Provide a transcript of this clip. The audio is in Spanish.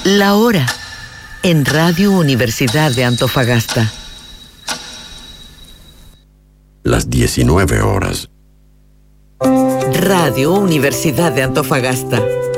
La hora en Radio Universidad de Antofagasta. Las 19 horas. Radio Universidad de Antofagasta.